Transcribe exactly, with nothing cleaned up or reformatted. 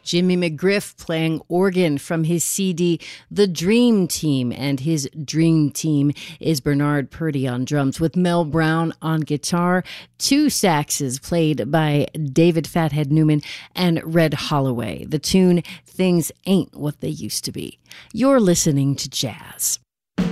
Jimmy McGriff playing organ from his C D The Dream Team, and his Dream Team is Bernard Purdie on drums with Mel Brown on guitar, two saxes played by David Fathead Newman and Red Holloway. The tune, Things Ain't What They Used to Be. You're listening to jazz.